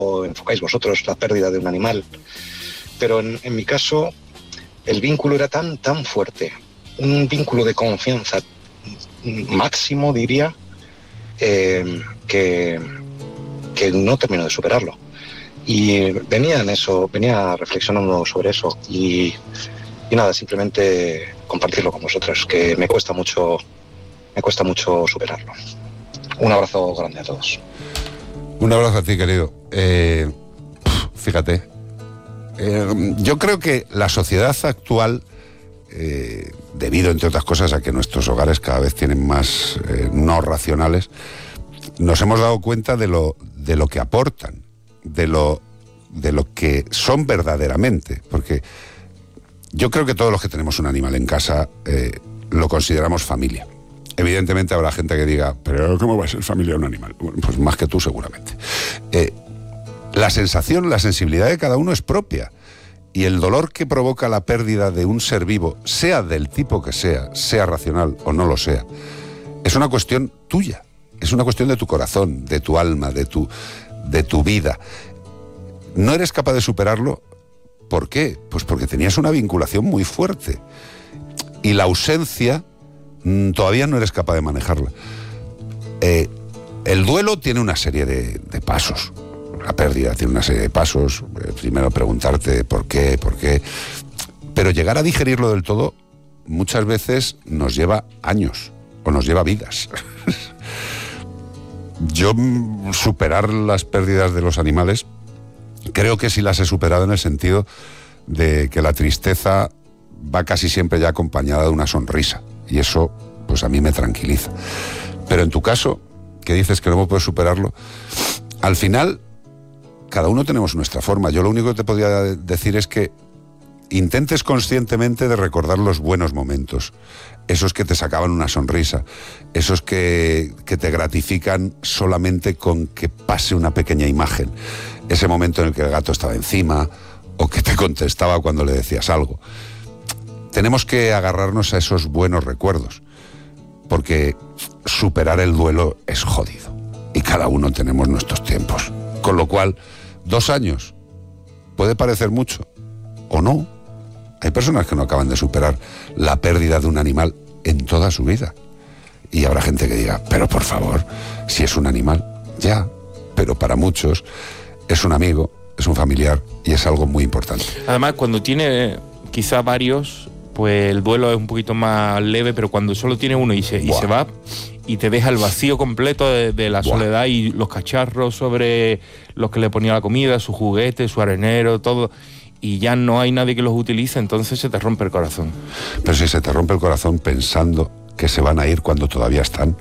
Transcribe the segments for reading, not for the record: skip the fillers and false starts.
enfocáis vosotros la pérdida de un animal, pero en mi caso el vínculo era tan fuerte, un vínculo de confianza máximo, diría, que no termino de superarlo. Y venía reflexionando sobre eso y nada, simplemente compartirlo con vosotros, que me cuesta mucho superarlo. Un abrazo grande a todos. Un abrazo a ti, querido. Fíjate, yo creo que la sociedad actual, debido, entre otras cosas, a que nuestros hogares cada vez tienen más no racionales, nos hemos dado cuenta de lo que aportan, de lo que son verdaderamente, porque yo creo que todos los que tenemos un animal en casa lo consideramos familia. Evidentemente habrá gente que diga, pero ¿cómo va a ser familia un animal? Bueno, pues más que tú seguramente. La sensación, la sensibilidad de cada uno es propia, y el dolor que provoca la pérdida de un ser vivo, sea del tipo que sea racional o no lo sea, es una cuestión tuya, es una cuestión de tu corazón, de tu alma, de tu vida. ¿No eres capaz de superarlo? ¿Por qué? Pues porque tenías una vinculación muy fuerte, y la ausencia todavía no eres capaz de manejarla. El duelo tiene una serie de pasos. La pérdida tiene una serie de pasos. Primero preguntarte por qué. Pero llegar a digerirlo del todo muchas veces nos lleva años o nos lleva vidas. Yo superar las pérdidas de los animales creo que sí las he superado, en el sentido de que la tristeza va casi siempre ya acompañada de una sonrisa, y eso pues a mí me tranquiliza. Pero en tu caso, que dices que no puedes superarlo, al final cada uno tenemos nuestra forma. Yo lo único que te podría decir es que intentes conscientemente de recordar los buenos momentos, esos que te sacaban una sonrisa, esos que te gratifican solamente con que pase una pequeña imagen, ese momento en el que el gato estaba encima o que te contestaba cuando le decías algo. Tenemos que agarrarnos a esos buenos recuerdos, porque superar el duelo es jodido y cada uno tenemos nuestros tiempos. Con lo cual, 2 años puede parecer mucho o no. Hay personas que no acaban de superar la pérdida de un animal en toda su vida. Y habrá gente que diga, pero por favor, si es un animal, ya. Pero para muchos es un amigo, es un familiar y es algo muy importante. Además, cuando tiene quizá varios, pues el duelo es un poquito más leve, pero cuando solo tiene uno y se va, y te deja el vacío completo de la soledad y los cacharros sobre los que le ponía la comida, su juguete, su arenero, todo, y ya no hay nadie que los utilice, entonces se te rompe el corazón. Pero si se te rompe el corazón pensando que se van a ir cuando todavía están,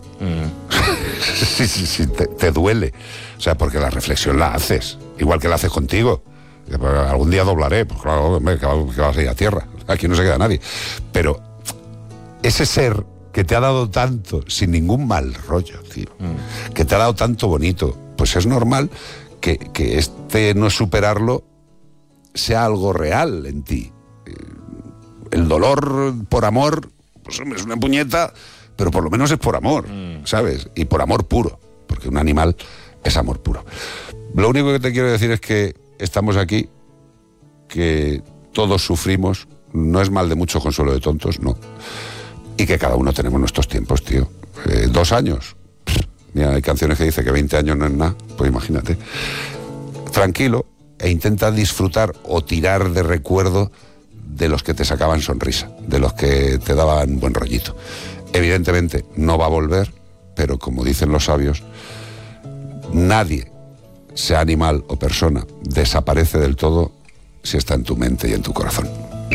sí, te duele. O sea, porque la reflexión la haces, igual que la haces contigo. Algún día doblaré, pues claro, que vas a ir a tierra, aquí no se queda nadie. Pero ese ser que te ha dado tanto, sin ningún mal rollo, tío, que te ha dado tanto bonito, pues es normal que no superarlo sea algo real en ti. El dolor por amor, pues hombre, es una puñeta, pero por lo menos es por amor, ¿sabes? Y por amor puro, porque un animal es amor puro. Lo único que te quiero decir es que estamos aquí, que todos sufrimos, no es mal de mucho consuelo de tontos, no. Y que cada uno tenemos nuestros tiempos, tío. 2 años. Mira, hay canciones que dicen que 20 años no es nada, pues imagínate. Tranquilo, e intenta disfrutar o tirar de recuerdo de los que te sacaban sonrisa, de los que te daban buen rollito. Evidentemente no va a volver, pero como dicen los sabios, nadie, sea animal o persona, desaparece del todo si está en tu mente y en tu corazón.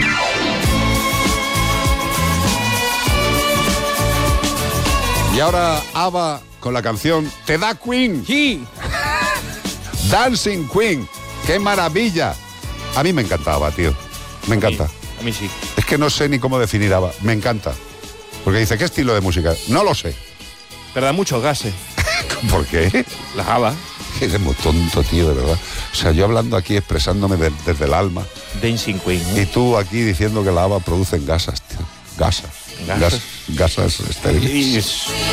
Y ahora ABBA con la canción Te da Queen. Sí. Dancing Queen. ¡Qué maravilla! A mí me encantaba, tío. Me encanta. A mí sí. Es que no sé ni cómo definir ABBA. Me encanta. Porque dice, ¿qué estilo de música? No lo sé. Pero da muchos gases. ¿Por qué? Las ABBA. Eres muy tonto, tío, de verdad. O sea, yo hablando aquí, expresándome desde el alma. Dancing Queen, ¿eh? Y tú aquí diciendo que la ABBA producen gasas, tío. Gasas estériles.